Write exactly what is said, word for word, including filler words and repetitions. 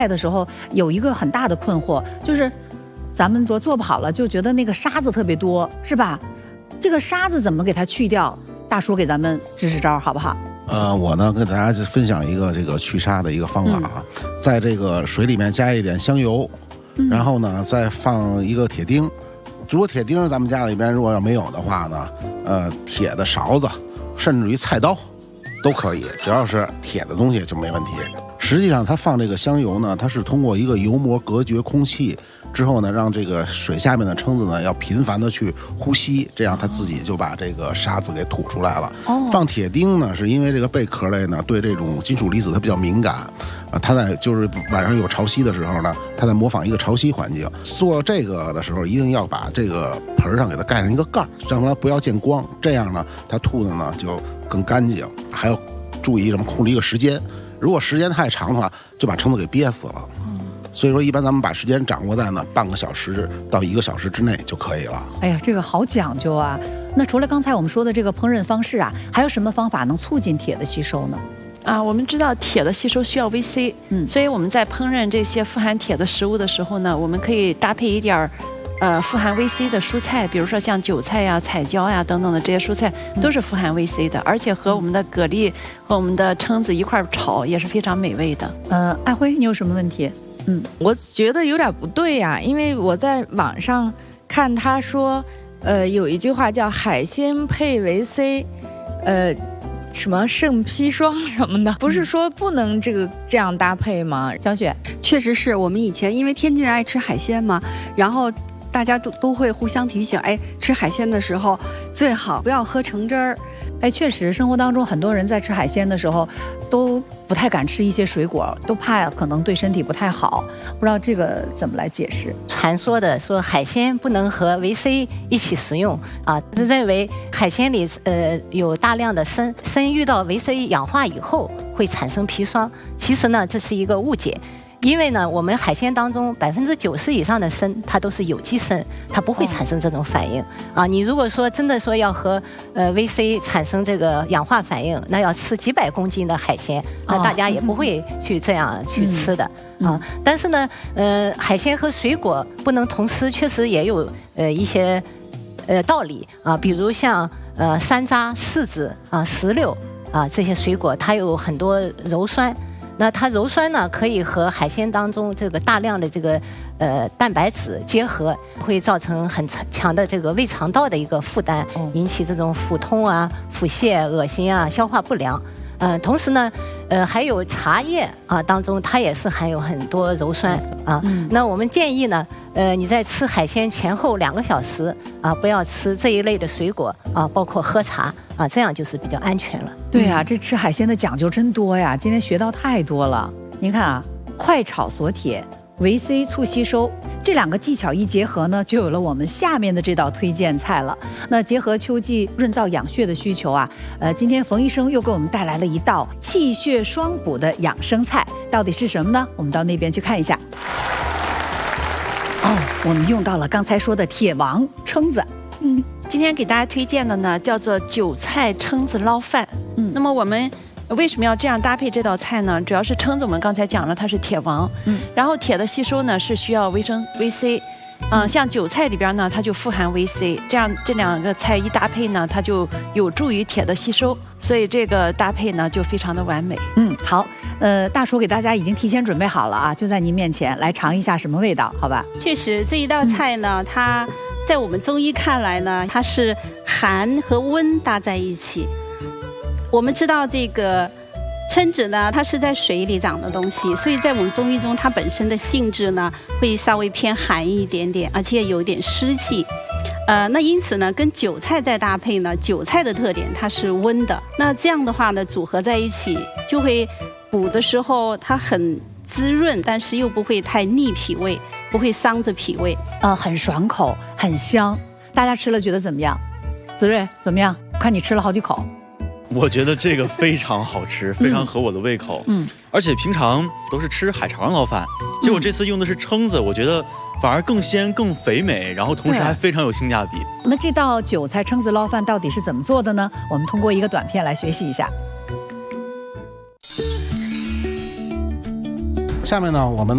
的时候有一个很大的困惑，就是咱们说做不好了，就觉得那个沙子特别多，是吧？这个沙子怎么给它去掉？大叔给咱们支支招，好不好？ 呃，我呢跟大家分享一个这个去沙的一个方法啊，嗯、在这个水里面加一点香油，嗯、然后呢再放一个铁钉。如果铁钉咱们家里边如果要没有的话呢，呃，铁的勺子，甚至于菜刀都可以，只要是铁的东西就没问题。实际上它放这个香油呢，它是通过一个油膜隔绝空气之后呢，让这个水下面的蛏子呢要频繁的去呼吸，这样它自己就把这个沙子给吐出来了。哦、放铁钉呢，是因为这个贝壳类呢对这种金属离子它比较敏感，啊，它在就是晚上有潮汐的时候呢，它在模仿一个潮汐环境。做这个的时候，一定要把这个盆上给它盖上一个盖，让它不要见光，这样呢，它吐的呢就更干净。还要注意什么？控制一个时间。如果时间太长的话，就把蛏子给憋死了。嗯，所以说一般咱们把时间掌握在呢半个小时到一个小时之内就可以了。 哎呀，这个好讲究啊！那除了刚才我们说的这个烹饪方式啊，还有什么方法能促进铁的吸收呢？ 啊，我们知道铁的吸收需要 V C， 嗯，所以我们在烹饪这些富含铁的食物的时候呢，我们可以搭配一点儿。呃，富含 V C 的蔬菜，比如说像韭菜呀、彩椒呀等等的这些蔬菜，都是富含 V C 的，而且和我们的蛤蜊和我们的蛏子一块炒也是非常美味的。 呃，爱辉，你有什么问题？ 嗯，我觉得有点不对呀、啊，因为我在网上看他说，呃，有一句话叫海鲜配 V C， 呃。什么圣砒霜什么的，不是说不能这个这样搭配吗？ 小雪， 确实是我们以前因为天津人爱吃海鲜嘛，然后大家都都会互相提醒，哎，吃海鲜的时候最好不要喝橙汁儿。 哎，确实，生活当中很多人在吃海鲜的时候，都不太敢吃一些水果，都怕可能对身体不太好。不知道这个怎么来解释？ 传说的说海鲜不能和维 C 一起食用啊，是认为海鲜里呃有大量的砷，砷遇到维 C 氧化以后会产生砒霜。其实呢，这是一个误解。因为呢，我们海鲜当中百分之九十以上的砷，它都是有机砷，它不会产生这种反应啊。你如果说真的说要和呃 V C 产生这个氧化反应，那要吃几百公斤的海鲜，那大家也不会去这样去吃的啊。但是呢，呃，海鲜和水果不能同吃，确实也有呃一些呃道理啊。比如像呃山楂、柿子啊、石榴啊这些水果，它有很多鞣酸。那它鞣酸呢，可以和海鲜当中这个大量的这个呃蛋白质结合，会造成很强的这个胃肠道的一个负担，引起这种腹痛啊、腹泻、恶心啊、消化不良。嗯、呃，同时呢，呃，还有茶叶啊当中，它也是含有很多鞣酸啊。嗯、那我们建议呢，呃，你在吃海鲜前后两个小时啊，不要吃这一类的水果啊，包括喝茶啊，这样就是比较安全了。 对啊，这吃海鲜的讲究真多呀，今天学到太多了。您看啊，快炒锁铁。维 C 促吸收这两个技巧一结合呢，就有了我们下面的这道推荐菜了。那结合秋季润燥养血的需求啊，呃，今天冯医生又给我们带来了一道气血双补的养生菜，到底是什么呢？我们到那边去看一下。哦，我们用到了刚才说的铁王蛏子。 嗯，今天给大家推荐的呢，叫做韭菜蛏子捞饭。嗯，那么我们。为什么要这样搭配这道菜呢？主要是蛏子，我们刚才讲了，它是铁王，嗯，然后铁的吸收呢是需要维生 V C， 嗯、呃，像韭菜里边呢，它就富含 V C， 这样这两个菜一搭配呢，它就有助于铁的吸收，所以这个搭配呢就非常的完美。 嗯，好，呃，大厨给大家已经提前准备好了啊，就在您面前，来尝一下什么味道，好吧？ 确实，这一道菜呢，它在我们中医看来呢，它是寒和温搭在一起。我们知道这个蛏子呢，它是在水里长的东西，所以在我们中医中，它本身的性质呢会稍微偏寒一点点，而且有一点湿气。呃，那因此呢，跟韭菜再搭配呢，韭菜的特点它是温的，那这样的话呢，组合在一起就会补的时候它很滋润，但是又不会太逆脾胃，不会伤着脾胃。 呃，很爽口，很香。大家吃了觉得怎么样？子睿怎么样？看你吃了好几口。 我觉得这个非常好吃，非常合我的胃口。嗯，而且平常都是吃海肠捞饭，结果这次用的是蛏子，我觉得反而更鲜、更肥美，然后同时还非常有性价比。 那这道韭菜蛏子捞饭到底是怎么做的呢？我们通过一个短片来学习一下。 下面呢，我们